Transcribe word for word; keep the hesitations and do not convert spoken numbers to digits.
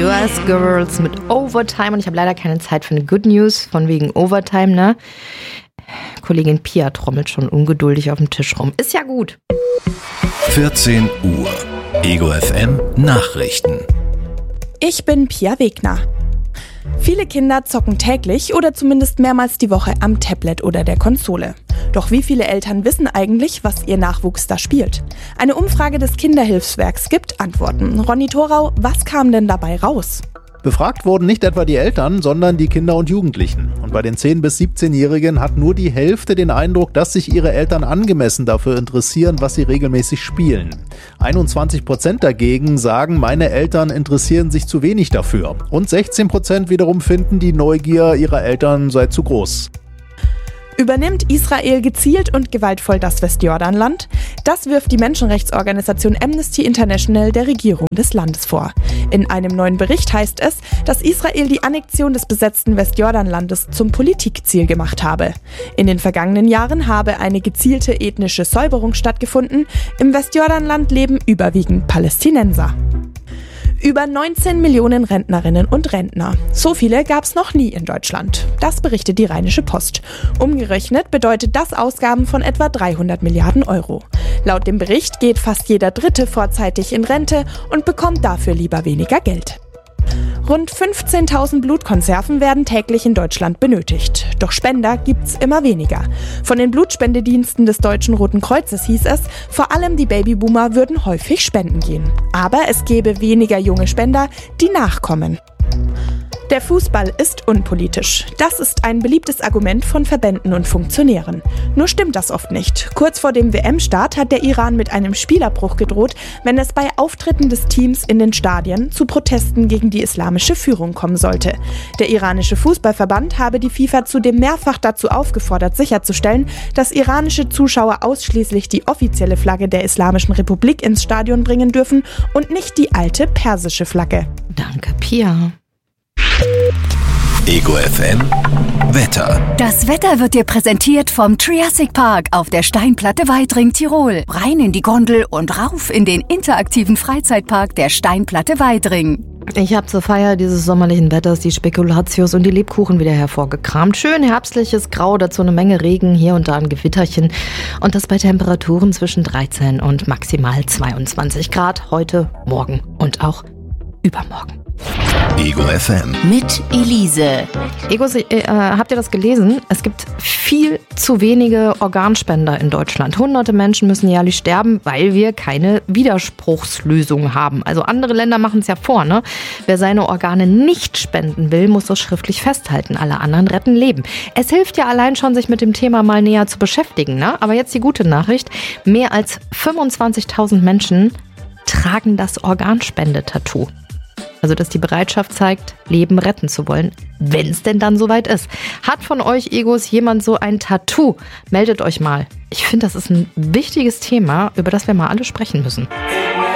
U S Girls mit Overtime. Und ich habe leider keine Zeit für eine Good News, von wegen Overtime, ne? Kollegin Pia trommelt schon ungeduldig auf dem Tisch rum. Ist ja gut. vierzehn Uhr. Ego F M Nachrichten. Ich bin Pia Wegner. Viele Kinder zocken täglich oder zumindest mehrmals die Woche am Tablet oder der Konsole. Doch wie viele Eltern wissen eigentlich, was ihr Nachwuchs da spielt? Eine Umfrage des Kinderhilfswerks gibt Antworten. Ronny Thorau, was kam denn dabei raus? Befragt wurden nicht etwa die Eltern, sondern die Kinder und Jugendlichen. Und bei den zehn- bis siebzehnjährigen hat nur die Hälfte den Eindruck, dass sich ihre Eltern angemessen dafür interessieren, was sie regelmäßig spielen. einundzwanzig Prozent dagegen sagen, meine Eltern interessieren sich zu wenig dafür. Und sechzehn Prozent wiederum finden, die Neugier ihrer Eltern sei zu groß. Übernimmt Israel gezielt und gewaltvoll das Westjordanland? Das wirft die Menschenrechtsorganisation Amnesty International der Regierung des Landes vor. In einem neuen Bericht heißt es, dass Israel die Annexion des besetzten Westjordanlandes zum Politikziel gemacht habe. In den vergangenen Jahren habe eine gezielte ethnische Säuberung stattgefunden. Im Westjordanland leben überwiegend Palästinenser. Über neunzehn Millionen Rentnerinnen und Rentner. So viele gab es noch nie in Deutschland. Das berichtet die Rheinische Post. Umgerechnet bedeutet das Ausgaben von etwa dreihundert Milliarden Euro. Laut dem Bericht geht fast jeder Dritte vorzeitig in Rente und bekommt dafür lieber weniger Geld. Rund fünfzehntausend Blutkonserven werden täglich in Deutschland benötigt. Doch Spender gibt's immer weniger. Von den Blutspendediensten des Deutschen Roten Kreuzes hieß es, vor allem die Babyboomer würden häufig spenden gehen. Aber es gäbe weniger junge Spender, die nachkommen. Der Fußball ist unpolitisch. Das ist ein beliebtes Argument von Verbänden und Funktionären. Nur stimmt das oft nicht. Kurz vor dem W M-Start hat der Iran mit einem Spielerbruch gedroht, wenn es bei Auftritten des Teams in den Stadien zu Protesten gegen die islamische Führung kommen sollte. Der iranische Fußballverband habe die FIFA zudem mehrfach dazu aufgefordert, sicherzustellen, dass iranische Zuschauer ausschließlich die offizielle Flagge der Islamischen Republik ins Stadion bringen dürfen und nicht die alte persische Flagge. Danke, Pia. Ego F M Wetter. Das Wetter wird dir präsentiert vom Triassic Park auf der Steinplatte Weidring, Tirol. Rein in die Gondel und rauf in den interaktiven Freizeitpark der Steinplatte Weidring. Ich habe zur Feier dieses sommerlichen Wetters die Spekulatius und die Lebkuchen wieder hervorgekramt. Schön herbstliches Grau, dazu eine Menge Regen, hier und da ein Gewitterchen. Und das bei Temperaturen zwischen dreizehn und maximal zweiundzwanzig Grad heute, morgen und auch übermorgen. Ego F M. Mit Elise. Egos, äh, habt ihr das gelesen? Es gibt viel zu wenige Organspender in Deutschland. Hunderte Menschen müssen jährlich sterben, weil wir keine Widerspruchslösung haben. Also andere Länder machen es ja vor, ne? Wer seine Organe nicht spenden will, muss das schriftlich festhalten. Alle anderen retten Leben. Es hilft ja allein schon, sich mit dem Thema mal näher zu beschäftigen, ne? Aber jetzt die gute Nachricht. Mehr als fünfundzwanzigtausend Menschen tragen das Organspendetattoo. Also, dass die Bereitschaft zeigt, Leben retten zu wollen, wenn es denn dann soweit ist. Hat von euch, Egos, jemand so ein Tattoo? Meldet euch mal. Ich finde, das ist ein wichtiges Thema, über das wir mal alle sprechen müssen.